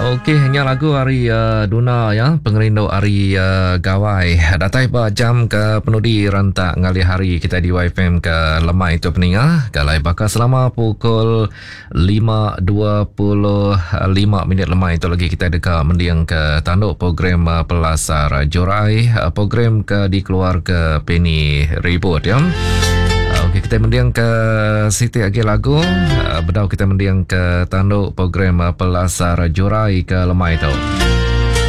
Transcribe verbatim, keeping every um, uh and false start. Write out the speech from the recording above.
Okey, hanya lagu hari uh, Duna ya, pengerindu hari uh, Gawai. Datai ba jam ke penudi rantak ngali hari kita di Y F M ke lemai itu peninga. Galai bakal selama pukul lima dua puluh lima minit lemai itu lagi kita dekat mendiang ke tanduk program uh, Pelasar Jorai, uh, program ke dikeluar ke Penny Reboot ya. Okey, kita mendiang ke Siti lagi lagu. Uh, bedau kita mendiang ke tanduk program uh, Pelasar Jorai ke lemai tu.